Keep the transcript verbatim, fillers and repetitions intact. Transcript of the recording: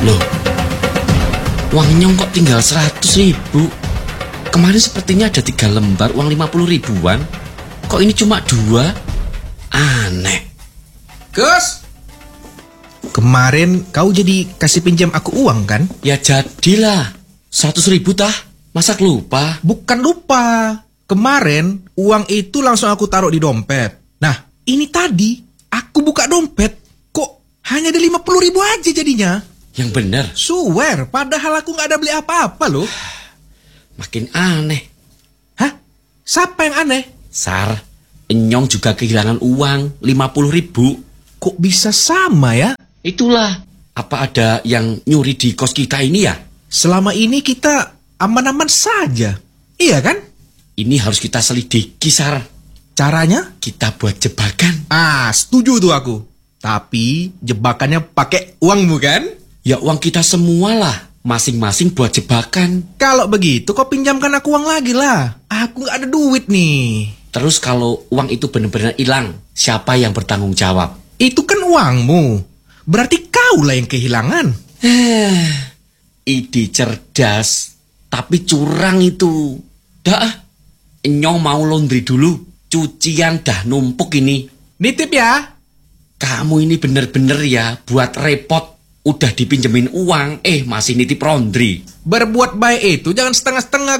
Loh, uang Nyong kok tinggal seratus ribu? Kemarin sepertinya ada tiga lembar uang lima puluh ribuan. Kok ini cuma dua? Aneh. Gus, kemarin kau jadi kasih pinjam aku uang kan? Ya jadilah. Seratus ribu tah. Masa lupa? Bukan lupa. Kemarin uang itu langsung aku taruh di dompet. Nah, ini tadi aku buka dompet. Kok hanya ada lima puluh ribu aja jadinya? Yang bener. Swear, padahal aku gak ada beli apa-apa loh. Makin aneh. Hah? Siapa yang aneh? Sar, Nyong juga kehilangan uang lima puluh ribu. Kok bisa sama ya? Itulah. Apa ada yang nyuri di kos kita ini ya? Selama ini kita aman-aman saja. Iya kan? Ini harus kita selidiki, Sar. Caranya? Kita buat jebakan. Ah, setuju tuh aku. Tapi jebakannya pakai uangmu kan? Ya uang kita semua lah. Masing-masing buat jebakan. Kalau begitu kau pinjamkan aku uang lagi lah. Aku gak ada duit nih. Terus kalau uang itu benar-benar hilang, siapa yang bertanggung jawab? Itu kan uangmu. Berarti kau lah yang kehilangan. Ide cerdas, tapi curang itu. Dah, Nyong mau laundry dulu. Cucian dah numpuk ini. Nitip ya. Kamu ini bener-bener ya buat repot. Udah dipinjemin uang, eh masih nitip laundry. Berbuat baik itu jangan setengah-setengah.